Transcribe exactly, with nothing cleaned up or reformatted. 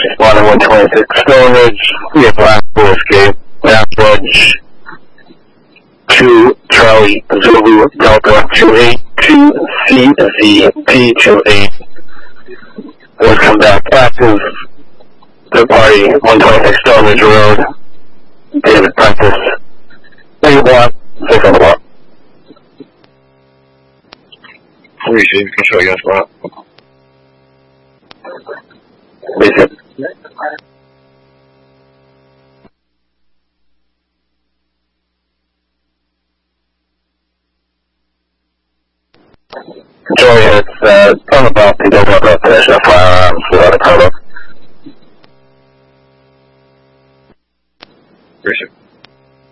responding one twenty-six Stonebridge, we have last full escape, last ledge, two Charlie Zulu Delta two eight two C Z P two eight. Let's come back active. The party, one twenty-six Stonebridge Road, David Prentice, eight one, six on the block. Receive, control your spot. Receive. Joey, it's uh, on the block, you don't have a position of firearms without a cover.